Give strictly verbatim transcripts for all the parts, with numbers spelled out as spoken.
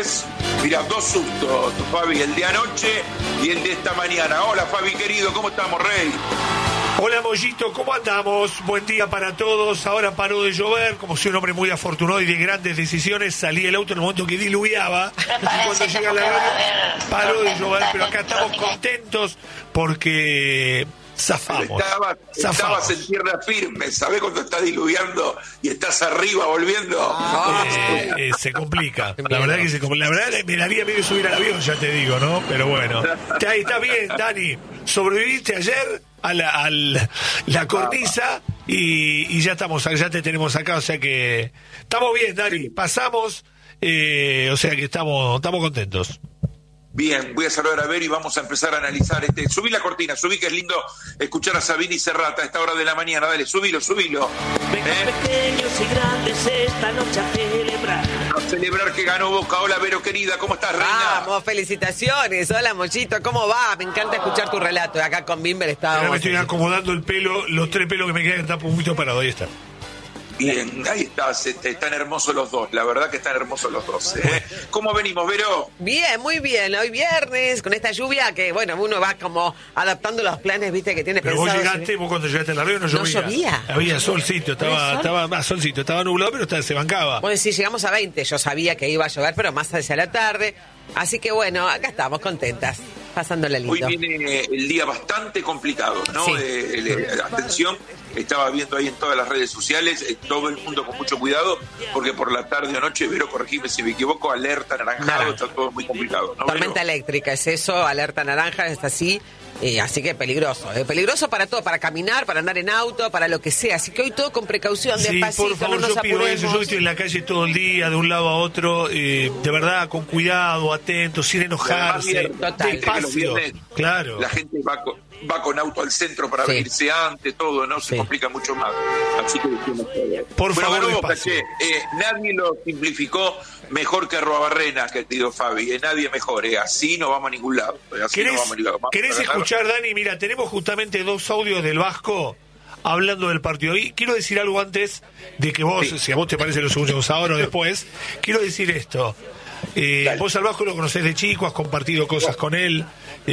vez, mira, dos sustos, Fabi, el de anoche y el de esta mañana. Hola, Fabi, querido, ¿cómo estamos, Rey? Hola, Mollito, ¿cómo andamos? Buen día para todos. Ahora paró de llover, como soy un hombre muy afortunado y de grandes decisiones, salí del auto en el momento que diluviaba. Y cuando llega la radio, paró de llover, pero acá estamos contentos porque zafamos. Estaba, estabas en tierra firme, ¿sabés cuando está diluviando y estás arriba volviendo? Ah, eh, eh, se complica. La verdad que se complica. La verdad me daría miedo subir al avión, ya te digo, ¿no? Pero bueno. Está, está bien, Dani. Sobreviviste ayer a la, a la, la cornisa y, y ya estamos, ya te tenemos acá, o sea que estamos bien, Dani. Pasamos, eh, o sea que estamos, estamos contentos. Bien, voy a saludar a Ver y vamos a empezar a analizar este. Subí la cortina, subí, que es lindo escuchar a Sabini Serrata a esta hora de la mañana. Dale, subilo, subilo. Vengan ¿Eh? pequeños y grandes esta noche a celebrar. A celebrar que ganó Boca. Hola, Vero, querida, ¿cómo estás, reina? Vamos, felicitaciones. Hola, Mollito, ¿cómo va? Me encanta escuchar tu relato. Acá con Bimber estábamos. Ahora me estoy acomodando el pelo, los tres pelos que me quedan están un poquito parados. Ahí está. Bien, ahí estás, están hermosos los dos, la verdad que están hermosos los dos. ¿eh? ¿Cómo venimos, Vero? Bien, muy bien, hoy viernes, con esta lluvia que, bueno, uno va como adaptando los planes, viste, que tiene pero pensados. Pero vos llegaste, en... vos cuando llegaste a la río no llovía. No llovía. Había solcito, estaba, sol? estaba más solcito, estaba nublado, pero estaba, se bancaba. Bueno, sí, llegamos a veinte, yo sabía que iba a llover, pero más hacia la tarde, así que bueno, acá estamos contentas, pasándola lindo. Hoy viene el día bastante complicado, ¿no? Sí. Eh, eh, atención. Estaba viendo ahí en todas las redes sociales, eh, todo el mundo con mucho cuidado, porque por la tarde o noche, Vero, corregime si me equivoco, alerta naranjado, Naranja. Está todo muy complicado, ¿no? Tormenta Vero? eléctrica, es eso, alerta naranja, es así, eh, así que peligroso, eh, peligroso para todo, para caminar, para andar en auto, para lo que sea, así que hoy todo con precaución, sí, despacito, por favor, no nos yo pido apuremos. eso, yo estoy en la calle todo el día, de un lado a otro, eh, de verdad, con cuidado, atento, sin enojarse, despacio, claro. La gente va con... va con auto al centro para sí. venirse antes, todo, ¿no? Se sí. complica mucho más. Así que decimos todo. Por bueno, favor, bueno, Boca, che, eh, nadie lo simplificó mejor que Arruabarrena, querido Fabi. Eh, nadie mejor, eh. Así no vamos a ningún lado. Así ¿Querés, no vamos a ningún lado. Vamos ¿querés escuchar, Dani? Mira, tenemos justamente dos audios del Vasco hablando del partido. Y quiero decir algo antes de que vos, sí. si a vos te parece lo escuchamos ahora o después, quiero decir esto. Eh, vos al Vasco lo conocés de chico, has compartido cosas con él.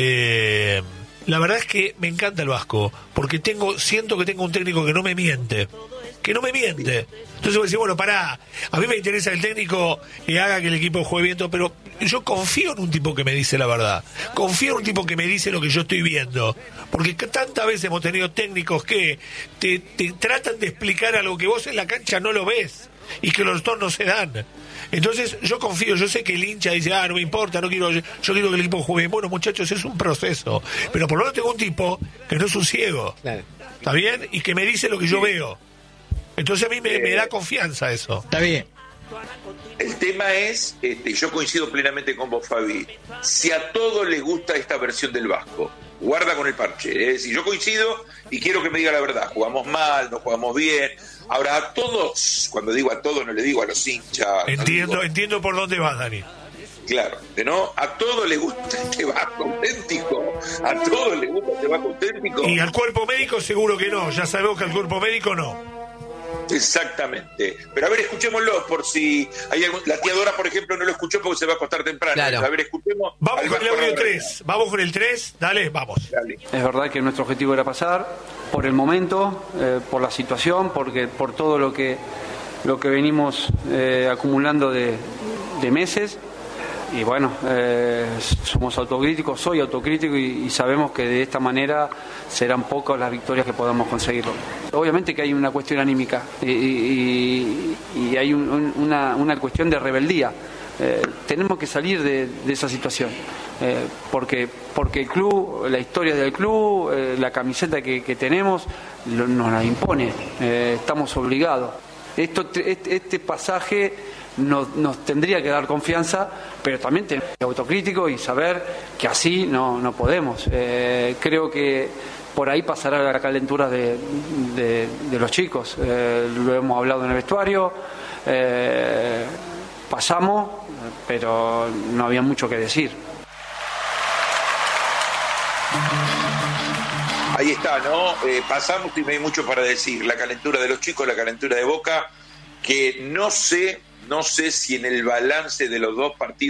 Eh... La verdad es que me encanta el Vasco, porque tengo, siento que tengo un técnico que no me miente, que no me miente. Entonces voy a decir, bueno, pará, a mí me interesa el técnico que haga que el equipo juegue bien, todo, pero yo confío en un tipo que me dice la verdad, confío en un tipo que me dice lo que yo estoy viendo, porque tantas veces hemos tenido técnicos que te, te tratan de explicar algo que vos en la cancha no lo ves y que los dos no se dan. Entonces yo confío, yo sé que el hincha dice, ah, no me importa, no quiero, yo, yo quiero que el equipo juegue. Bueno, muchachos, es un proceso, pero por lo menos tengo un tipo que no es un ciego, claro. ¿Está bien? Y que me dice lo que yo veo. Entonces a mí me, me da confianza eso. Está bien. El tema es, este, yo coincido plenamente con vos, Fabi, si a todos les gusta esta versión del Vasco, guarda con el parche, es decir, yo coincido y quiero que me diga la verdad, jugamos mal, no jugamos bien. Ahora, a todos, cuando digo a todos, no le digo a los hinchas. Entiendo, no digo, entiendo por dónde vas, Dani. Claro, ¿no? A todos les gusta este Vasco auténtico, a todos les gusta este Vasco auténtico. Y al cuerpo médico seguro que no, ya sabemos que al cuerpo médico no. Exactamente. Pero a ver, escuchémoslo por si hay algún... La tía Dora, por ejemplo, no lo escuchó porque se va a acostar temprano. Claro. A ver, escuchemos. Vamos con el audio tres. Vamos con el tres. Dale, vamos. Dale. Es verdad que nuestro objetivo era pasar por el momento, eh, por la situación, porque por todo lo que lo que venimos eh, acumulando de, de meses. Y bueno, eh, somos autocríticos, soy autocrítico y, y sabemos que de esta manera serán pocas las victorias que podamos conseguirlo. Obviamente que hay una cuestión anímica y, y, y hay un, un, una, una cuestión de rebeldía. Eh, tenemos que salir de, de esa situación, eh, porque, porque el club, la historia del club, eh, la camiseta que, que tenemos lo, nos la impone, eh, estamos obligados. Esto, este, este pasaje nos, nos tendría que dar confianza, pero también tener autocrítico y saber que así no, no podemos. Eh, creo que por ahí pasará la calentura de, de, de los chicos. Eh, lo hemos hablado en el vestuario, eh, pasamos, pero no había mucho que decir. Ahí está, ¿no? Eh, pasamos y no hay mucho para decir. La calentura de los chicos, la calentura de Boca, que no sé, no sé si en el balance de los dos partidos